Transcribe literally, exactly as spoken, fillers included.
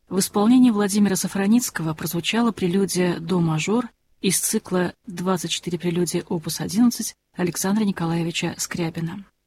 В исполнении Владимира Сафраницкого прозвучала прелюдия «До-мажор» из цикла «двадцать четыре прелюдии опус одиннадцать» Александра Николаевича Скрябина.